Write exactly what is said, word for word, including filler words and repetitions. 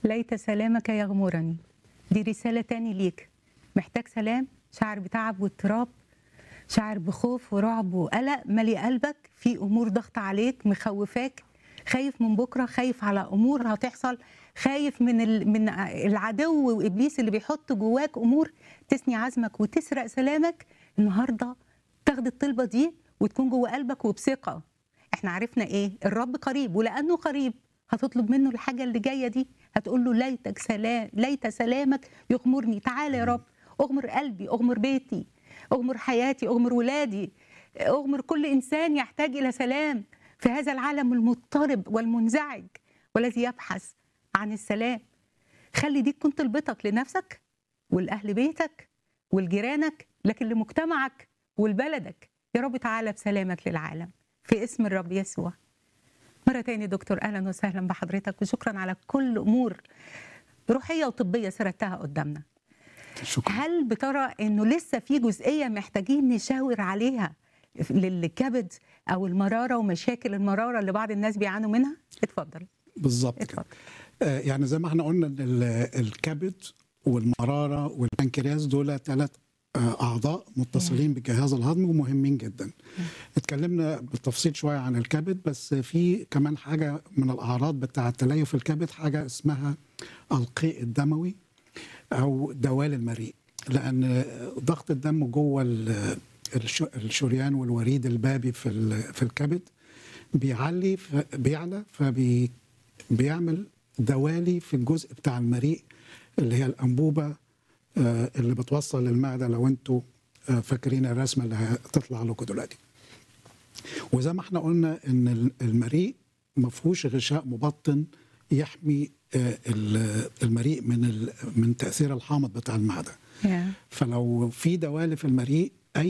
ليت سلامك يغمرني. دي رسالة تاني ليك. محتاج سلام؟ شعر بتعب واضطراب، شعر بخوف ورعب وقلق مالي قلبك، في امور ضغط عليك مخوفاك، خايف من بكره، خايف على امور هتحصل، خايف من ال... من العدو وابليس اللي بيحط جواك امور تثني عزمك وتسرق سلامك. النهارده تاخد الطلبه دي وتكون جوه قلبك وبثقه. احنا عرفنا ايه؟ الرب قريب، ولانه قريب هتطلب منه الحاجه اللي جايه دي، هتقول له ليتك سلام، ليت سلامك يغمرني. تعالى يا رب، اغمر قلبي، اغمر بيتي، اغمر حياتي، اغمر ولادي، اغمر كل انسان يحتاج الى سلام في هذا العالم المضطرب والمنزعج والذي يبحث عن السلام. خلي دي تكون طلبتك لنفسك والاهل بيتك والجيرانك، لكن لمجتمعك ولبلدك. يا رب تعالى بسلامك للعالم في اسم الرب يسوع. مرة تاني دكتور أهلا وسهلا بحضرتك، وشكرا على كل أمور روحية وطبية سردتها قدامنا. شكرا. هل بترى أنه لسه في جزئية محتاجين نشاور عليها للكبد أو المرارة ومشاكل المرارة اللي بعض الناس بيعانوا منها؟ اتفضل. بالظبط كده. آه يعني زي ما احنا قلنا ان الكبد والمرارة والبنكرياس دول ثلاث أعضاء متصلين بالجهاز الهضمي ومهمين جدا. اتكلمنا بالتفصيل شوية عن الكبد، بس في كمان حاجة من الأعراض بتاعة تليف الكبد، حاجة اسمها القيء الدموي أو دوال المريء، لأن ضغط الدم جوه الشريان والوريد البابي في في الكبد بيعلي بيعلى، فبيعمل دوالي في الجزء بتاع المريء اللي هي الأنبوبة اللي بتوصل للمعدة، لو انتوا فاكرين الرسمة اللي هتطلع لكم دلوقتي. وزي ما احنا قلنا ان المريء ما فيهوش غشاء مبطن يحمي المريء من من تأثير الحامض بتاع المعدة. yeah. فلو في دوالي في المريء